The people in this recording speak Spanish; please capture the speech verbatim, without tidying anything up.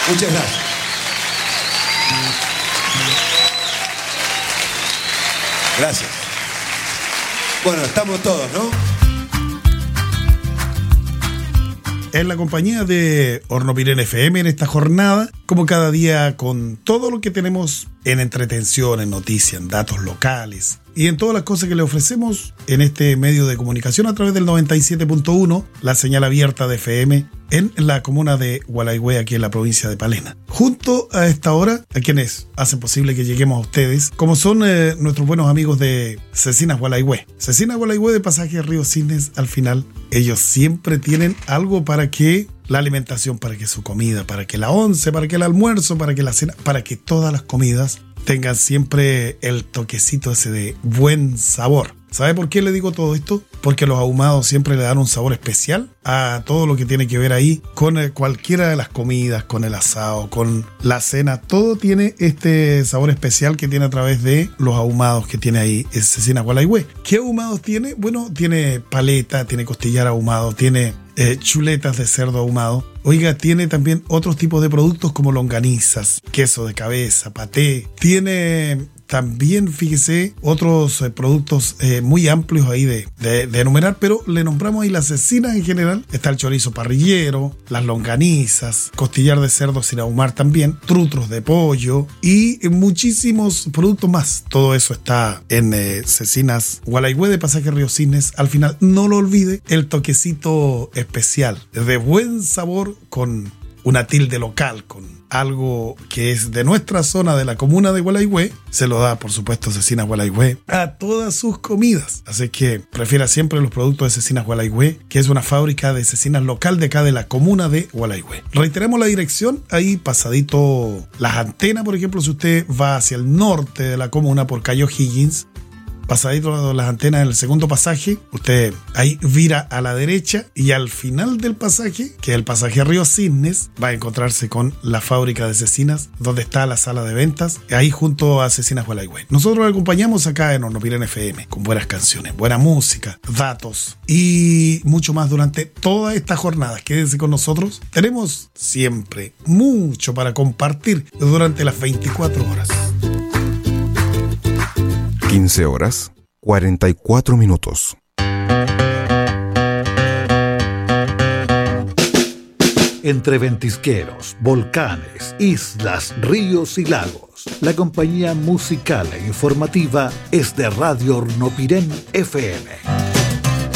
Muchas gracias. Gracias. Bueno, estamos todos, ¿no? En la compañía de Hornopiren F M en esta jornada, como cada día, con todo lo que tenemos en entretención, en noticias, en datos locales y en todas las cosas que le ofrecemos en este medio de comunicación a través del noventa y siete punto uno, la señal abierta de F M en la comuna de Gualaihue, aquí en la provincia de Palena. Junto a esta hora, a quienes hacen posible que lleguemos a ustedes, como son eh, nuestros buenos amigos de Cecinas Gualaihue. Cecinas Gualaihue de Pasaje Río Cisnes, al final, ellos siempre tienen algo para que la alimentación, para que su comida, para que la once, para que el almuerzo, para que la cena, para que todas las comidas tengan siempre el toquecito ese de buen sabor. ¿Sabe por qué le digo todo esto? Porque los ahumados siempre le dan un sabor especial a todo lo que tiene que ver ahí con cualquiera de las comidas, con el asado, con la cena. Todo tiene este sabor especial que tiene a través de los ahumados que tiene ahí Cecinas Gualaihue. ¿Qué ahumados tiene? Bueno, tiene paleta, tiene costillar ahumado, tiene eh, chuletas de cerdo ahumado. Oiga, tiene también otros tipos de productos como longanizas, queso de cabeza, paté. Tiene también, fíjese, otros eh, productos eh, muy amplios ahí de, de, de enumerar, pero le nombramos ahí las cecinas en general. Está el chorizo parrillero, las longanizas, costillar de cerdo sin ahumar también, trutros de pollo y muchísimos productos más. Todo eso está en eh, Cecinas Gualaihue de Pasaje Río Cisnes. Al final, no lo olvide, el toquecito especial de buen sabor con una tilde local, con algo que es de nuestra zona, de la comuna de Gualaihue, se lo da, por supuesto, Cecinas Gualaihue a todas sus comidas. Así que prefiera siempre los productos de Cecinas Gualaihue, que es una fábrica de cecinas local de acá de la comuna de Gualaihue. Reiteramos la dirección, ahí pasadito Las Antenas, por ejemplo, si usted va hacia el norte de la comuna por calle O'Higgins, pasadito Las Antenas en el segundo pasaje, usted ahí vira a la derecha y al final del pasaje, que es el pasaje Río Cisnes, va a encontrarse con la fábrica de cecinas, donde está la sala de ventas, ahí junto a Cecinas Gualaihue. Nosotros lo acompañamos acá en Hornopiren F M, con buenas canciones, buena música, datos y mucho más durante toda esta jornada. Quédense con nosotros, tenemos siempre mucho para compartir durante las veinticuatro horas. quince horas, cuarenta y cuatro minutos. Entre ventisqueros, volcanes, islas, ríos y lagos, la compañía musical e informativa es de Radio Hornopiren F M.